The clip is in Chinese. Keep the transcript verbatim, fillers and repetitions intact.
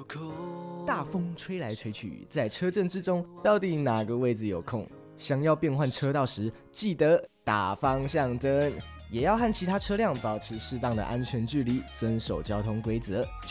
大风吹来吹去，在车阵之中，到底哪个位置有空？想要变换车道时，记得打方向灯，也要和其他车辆保持适当的安全距离，遵守交通规则。